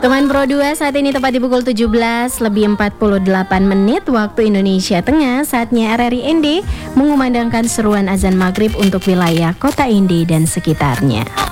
Teman Pro 2, saat ini tepat di pukul 17 lebih 48 menit waktu Indonesia Tengah. Saatnya RRI ND mengumandangkan seruan azan maghrib untuk wilayah kota Inde dan sekitarnya.